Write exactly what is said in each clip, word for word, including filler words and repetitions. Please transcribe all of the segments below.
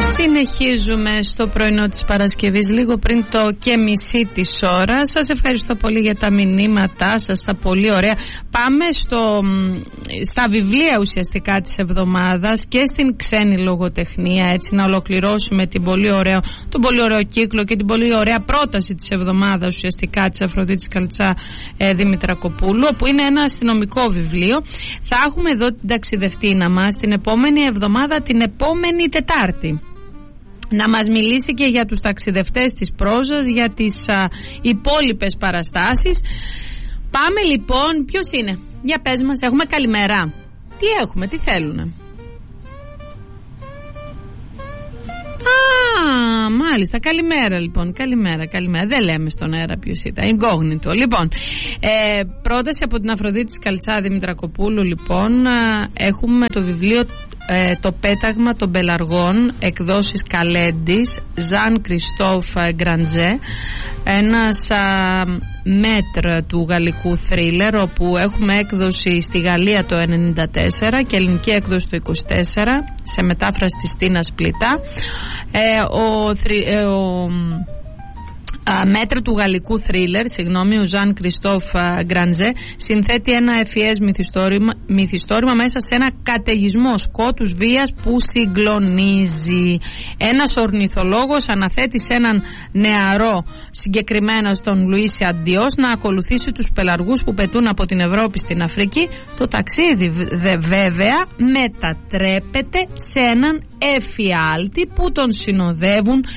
Συνεχίζουμε στο πρωινό της Παρασκευής, λίγο πριν το και μισή της ώρα. Σας ευχαριστώ πολύ για τα μηνύματά σας, τα πολύ ωραία. Πάμε στο, στα βιβλία ουσιαστικά της εβδομάδας και στην ξένη λογοτεχνία, έτσι να ολοκληρώσουμε την πολύ ωραίο, τον πολύ ωραίο κύκλο και την πολύ ωραία πρόταση της εβδομάδας ουσιαστικά της Αφροδίτης Καλτσά ε, Δημητρακοπούλου, που είναι ένα αστυνομικό βιβλίο. Θα έχουμε εδώ την ταξιδευτήνα μας την επόμενη εβδομάδα, την επόμενη Τετάρτη, να μας μιλήσει και για τους ταξιδευτές της πρόζας, για τις α, υπόλοιπες παραστάσεις. Πάμε λοιπόν, ποιος είναι? Για πες μας, έχουμε καλημέρα. Τι έχουμε, τι θέλουνε? Α, μάλιστα, καλημέρα λοιπόν, καλημέρα, καλημέρα. Δεν λέμε στον αέρα ποιος ήταν, incognito. Λοιπόν, ε, πρόταση από την Αφροδίτη Καλτσά Δημητρακοπούλου, λοιπόν, α, έχουμε το βιβλίο ε, «Το πέταγμα των Πελαργών», εκδόσεις Καλέντης, Ζαν Κριστόφ Γκραντζέ, ένας α, μέτρ του γαλλικού θρίλερ, όπου έχουμε έκδοση στη Γαλλία το ενενήντα τέσσερα και ελληνική έκδοση το είκοσι τέσσερα, σε μετάφραση της Τίνας Πλητά. Ε, ο, ε, ο α, μέτρο του γαλλικού θρίλερ, συγγνώμη, ο Ζαν Κριστόφ Γκραντζέ, συνθέτει ένα ευφυές μυθιστόρημα, μυθιστόρημα μέσα σε ένα καταιγισμό σκότους βίας που συγκλονίζει. Ένας ορνηθολόγος αναθέτει σε έναν νεαρό, συγκεκριμένα στον Λουίσι Αντιός, να ακολουθήσει τους πελαργούς που πετούν από την Ευρώπη στην Αφρική. Το ταξίδι δε, βέβαια μετατρέπεται σε έναν εφιάλτη που τον συνοδεύουν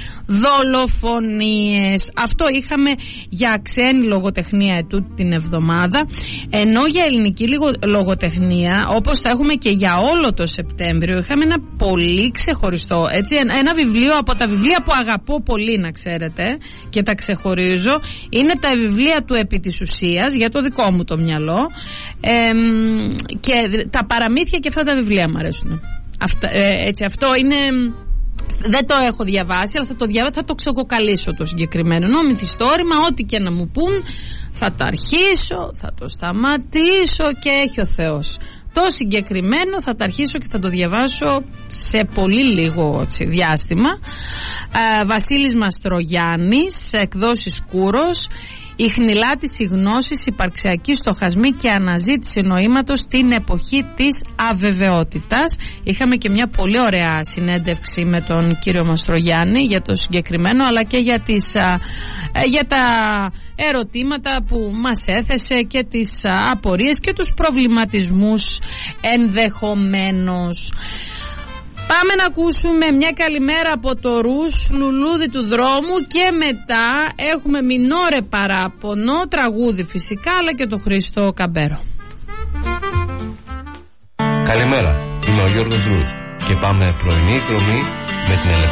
δολοφονίες. Αυτό είχαμε για ξένη λογοτεχνία ετούτη την εβδομάδα, ενώ για ελληνική λογοτεχνία, όπως θα έχουμε και για όλο το Σεπτέμβριο, είχαμε ένα πολύ ξεχωριστό, έτσι, ένα βιβλίο από τα βιβλία που αγαπώ πολύ, να ξέρετε, και τα ξεχωρίζω. Είναι τα βιβλία του επί της ουσίας, για το δικό μου το μυαλό, ε, και τα παραμύθια και αυτά τα βιβλία μου αρέσουν. Αυτά, ε, έτσι, αυτό είναι, δεν το έχω διαβάσει, αλλά θα το διαβάσω, θα το ξεκοκαλίσω το συγκεκριμένο νο, μυθιστόρημα, ό,τι και να μου πούν θα τα αρχίσω, θα το σταματήσω και έχει ο Θεός. Το συγκεκριμένο θα τα αρχίσω και θα το διαβάσω σε πολύ λίγο, έτσι, διάστημα. ε, Βασίλης Μαστρογιάννης, εκδόσεις Κούρος. Η χνηλάτιση γνώσης, υπαρξιακή στοχασμή και αναζήτηση νοήματος στην εποχή της αβεβαιότητας. Είχαμε και μια πολύ ωραία συνέντευξη με τον κύριο Μαστρογιάννη για το συγκεκριμένο, αλλά και για, τις, για τα ερωτήματα που μας έθεσε και τις απορίες και τους προβληματισμούς ενδεχομένως. Πάμε να ακούσουμε μια καλημέρα από το Ρους, λουλούδι του δρόμου, και μετά έχουμε Μινόρε Παράπονο, τραγούδι φυσικά, αλλά και το Χρήστο Καμπέρο. Καλημέρα, είμαι ο Γιώργος Ρους και πάμε πρωινή εκδρομή με την